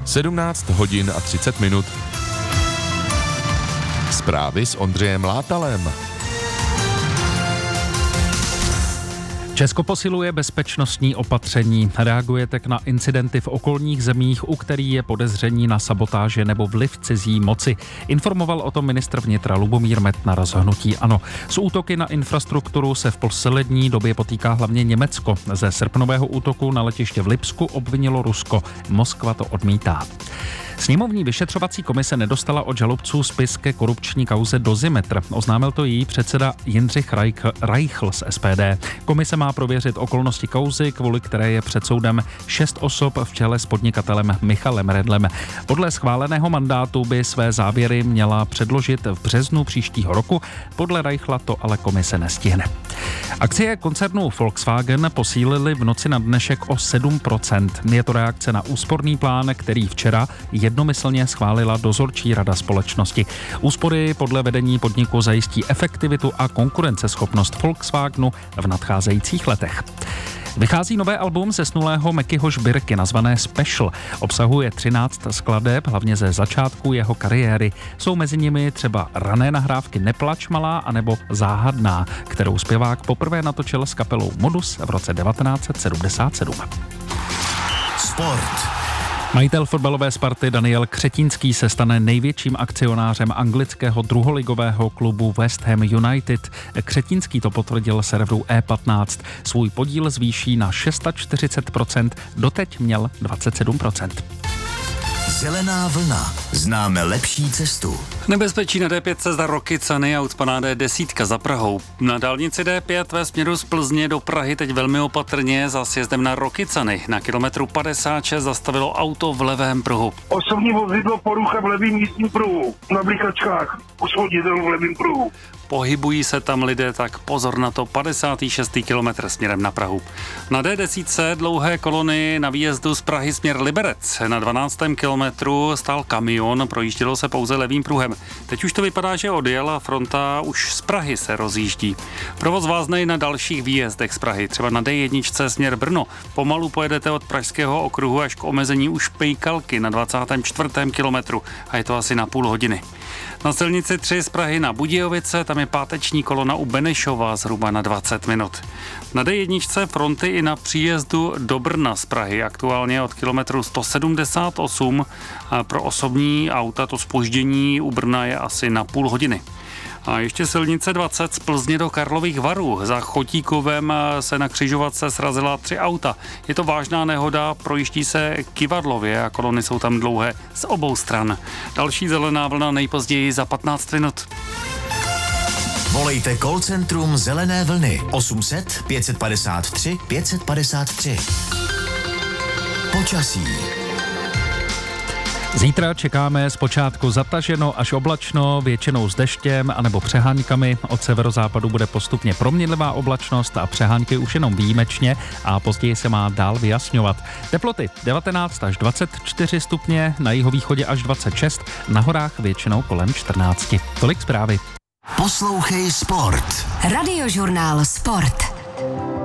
17 hodin a 30 minut. Zprávy s Ondřejem Látalem. Česko posiluje bezpečnostní opatření. Reaguje tak na incidenty v okolních zemích, u kterých je podezření na sabotáže nebo vliv cizí moci. Informoval o tom ministr vnitra Lubomír Metnar z hnutí ANO. S útoky na infrastrukturu se v poslední době potýká hlavně Německo. Ze srpnového útoku na letiště v Lipsku obvinilo Rusko. Moskva to odmítá. Sněmovní vyšetřovací komise nedostala od žalobců spis ke korupční kauze Dozimetr. Oznámil to její předseda Jindřich Reichl z SPD. Komise má prověřit okolnosti kauzy, kvůli které je před soudem 6 osob v čele s podnikatelem Michalem Redlem. Podle schváleného mandátu by své závěry měla předložit v březnu příštího roku. Podle Reichla to ale komise nestihne. Akcie koncernu Volkswagen posílily v noci na dnešek o 7%. Je to reakce na úsporný plán, který včera jednomyslně schválila dozorčí rada společnosti. Úspory podle vedení podniku zajistí efektivitu a konkurenceschopnost Volkswagenu v nadcházejících letech. Vychází nové album zesnulého Mackyho Žbirky nazvané Special. Obsahuje 13 skladeb, hlavně ze začátku jeho kariéry. Jsou mezi nimi třeba rané nahrávky Neplač malá anebo Záhadná, kterou zpěvák poprvé natočil s kapelou Modus v roce 1977. Sport. Majitel fotbalové Sparty Daniel Křetínský se stane největším akcionářem anglického druholigového klubu West Ham United. Křetínský to potvrdil serveru E15. Svůj podíl zvýší na 46%, doteď měl 27%. Zelená vlna. Známe lepší cestu. Nebezpečí na D5 za Rokycany a ucpaná D10 za Prahou. Na dálnici D5 ve směru z Plzně do Prahy teď velmi opatrně za sjezdem na Rokycany. Na kilometru 56 zastavilo auto v levém pruhu. Osobní vozidlo porucha v levém jízdním pruhu. Na blikačkách už voditel v levém pruhu. Pohybují se tam lidé, tak pozor na to, 56. kilometr směrem na Prahu. Na D10 dlouhé kolony na výjezdu z Prahy směr Liberec. Na 12. kilometru stál kamion, projíždělo se pouze levým pruhem. Teď už to vypadá, že odjel a fronta už z Prahy se rozjíždí. Provoz váznej na dalších výjezdech z Prahy, třeba na D1 směr Brno. Pomalu pojedete od Pražského okruhu až k omezení u Špejkalky na 24. kilometru a je to asi na půl hodiny. Na silnici 3 z Prahy na Budějovice, tam je páteční kolona u Benešova zhruba na 20 minut. Na D1 fronty i na příjezdu do Brna z Prahy, aktuálně od kilometru 178. A pro osobní auta to zpoždění u Brna je asi na půl hodiny. A ještě silnice 20 z Plzně do Karlových Varů. Za Chotíkovem se na křižovatce srazila 3 auta. Je to vážná nehoda, projíždí se kyvadlově a kolony jsou tam dlouhé z obou stran. Další zelená vlna nejpozději za 15 minut. Volejte call centrum Zelené vlny 800 553 553. Počasí. Zítra čekáme zpočátku zataženo až oblačno, většinou s deštěm anebo přeháňkami. Od severozápadu bude postupně proměnlivá oblačnost a přehánky už jenom výjimečně a později se má dál vyjasňovat. Teploty 19 až 24 stupně, na jihovýchodě až 26, na horách většinou kolem 14. Tolik zprávy. Poslouchej Sport. Radiožurnál Sport.